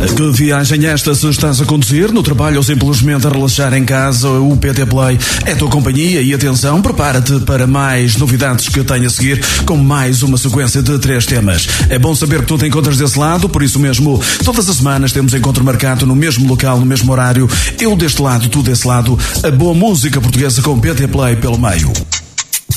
Que viagem esta se estás a conduzir, no trabalho ou simplesmente a relaxar em casa, o PT Play é a tua companhia e atenção, prepara-te para mais novidades que tenho a seguir com mais uma sequência de 3 temas. É bom saber que tu te encontras desse lado, por isso mesmo, todas as semanas temos encontro marcado no mesmo local, no mesmo horário, eu deste lado, tu desse lado, a boa música portuguesa com PT Play pelo meio.